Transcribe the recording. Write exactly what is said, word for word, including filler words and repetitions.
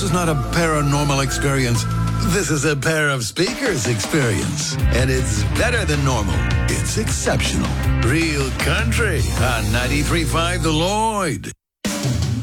is not a paranormal experience. This is a pair of speakers experience. And it's better than normal. It's exceptional. Real country on ninety-three point five The Lloyd.